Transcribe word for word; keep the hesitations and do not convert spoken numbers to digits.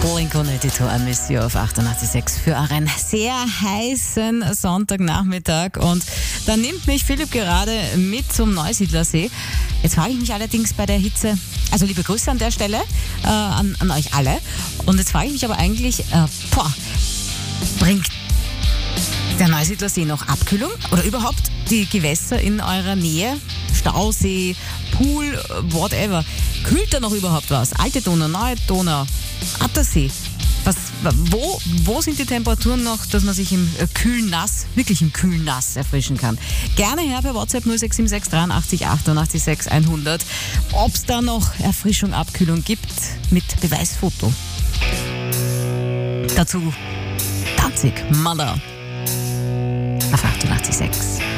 Blink one eighty-two, I Miss You auf achtundachtzig Komma sechs für einen sehr heißen Sonntagnachmittag. Und da nimmt mich Philipp gerade mit zum Neusiedlersee. Jetzt frage ich mich allerdings bei der Hitze, also liebe Grüße an der Stelle äh, an, an euch alle. Und jetzt frage ich mich aber eigentlich, äh, boah, bringt der Neusiedlersee noch Abkühlung oder überhaupt die Gewässer in eurer Nähe? Stausee, Pool, whatever. Kühlt da noch überhaupt was? Alte Donau, neue Donau, Attersee. Was, wo, wo sind die Temperaturen noch, dass man sich im kühlen Nass, wirklich im kühlen Nass erfrischen kann? Gerne her per WhatsApp null sechs sieben sechs dreiundachtzig achtundachtzig sechs hundert, ob es da noch Erfrischung, Abkühlung gibt mit Beweisfoto. Dazu Danzig, Mother auf achtundachtzig Komma sechs.